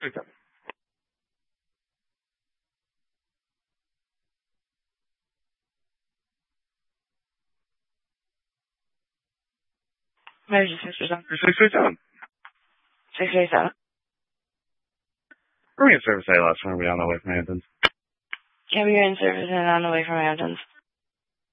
637. Emergency 637. 637. 637. We're in service A last time. We're on the way from Hamptons. Yeah, we're in service and on the way from Hamptons.